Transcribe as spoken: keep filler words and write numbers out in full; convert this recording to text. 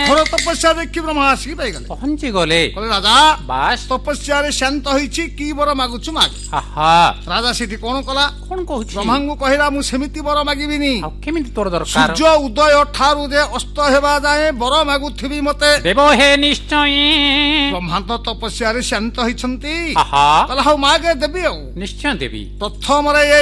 କଠୋର ତପସ୍ୟା ଦେଖି ବ୍ରହ୍ମା ଆସିକି ପାଇଗଲେ ପହଞ୍ଚି ଗଲେ କହିଲେ ରାଜା ବାସ୍ ତପସ୍ୟାରେ ଶାନ୍ତ ହେଇଛି କି ବର ମାଗୁଛୁ ମାଗ ଆହା ରାଜା ସେଠି କଣ କଲା କଣ କହୁଛି ବ୍ରହ୍ମାଙ୍କୁ କହିଲା ମୁଁ ସେମିତି ବର ମାଗିବିନି ଆଉ କେମିତି ତୋର ଦରକାର ସୂର୍ଯ୍ୟ ଉଦୟ ଠାରୁ ଯେ ଅସ୍ତ ହେବା ଯାଏ ବର ମାଗୁଥିବି ମତେ ଦେବ ହେ ନିଶ୍ଚୟ ବ୍ରହ୍ମା ତ ତପସ୍ୟାରେ ଶାନ୍ତ ହେଇଛନ୍ତି ଆହା କହିଲା ହଉ ମାଗେ ଦେବି ଆଉ ନିଶ୍ଚୟ ଦେବି ପ୍ରଥମରେ